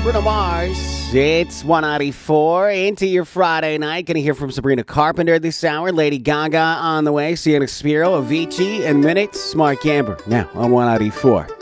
Bruno Mars. It's 194 into your Friday night. Gonna hear from Sabrina Carpenter this hour. Lady Gaga on the way. Sienna Spiro, Avicii, and Minutes. Mark Amber now on 194.